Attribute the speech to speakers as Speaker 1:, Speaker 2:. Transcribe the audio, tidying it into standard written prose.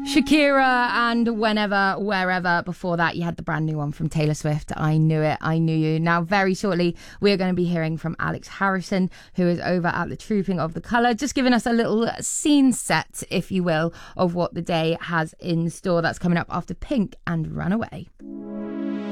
Speaker 1: Shakira and Whenever, Wherever. Before that, you had the brand new one from Taylor Swift, I Knew It, I Knew You. Now, very shortly, we're going to be hearing from Alex Harrison, who is over at the Trooping of the Colour, just giving us a little scene set, if you will, of what the day has in store. That's coming up after Pink and Runaway.